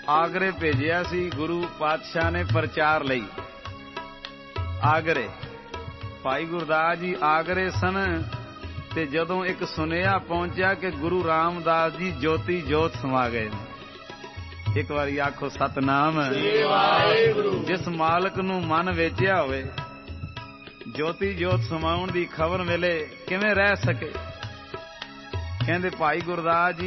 ਆਗਰੇ ਭੇਜਿਆ ਸੀ ਗੁਰੂ ਪਾਤਸ਼ਾਹ ਨੇ ਪ੍ਰਚਾਰ ਲਈ। ਆਗਰੇ ਭਾਈ ਗੁਰਦਾਸ ਜੀ ਆਗਰੇ ਸਨ ਤੇ ਜਦੋਂ ਇੱਕ ਸੁਨੇਹਾ ਪਹੁੰਚਿਆ ਕਿ ਗੁਰੂ ਰਾਮਦਾਸ ਜੀ ਜੋਤੀ ਜੋਤ ਸਮਾ ਗਏ ਨੇ। ਇੱਕ ਵਾਰੀ ਆਖੋ ਸਤਨਾਮ। ਜਿਸ ਮਾਲਕ ਨੂੰ ਮਨ ਵੇਚਿਆ ਹੋਵੇ ਜੋਤੀ ਜੋਤ ਸਮਾਉਣ ਦੀ ਖਬਰ ਮਿਲੇ ਕਿਵੇਂ ਰਹਿ ਸਕੇ। ਕਹਿੰਦੇ ਭਾਈ ਗੁਰਦਾਸ ਜੀ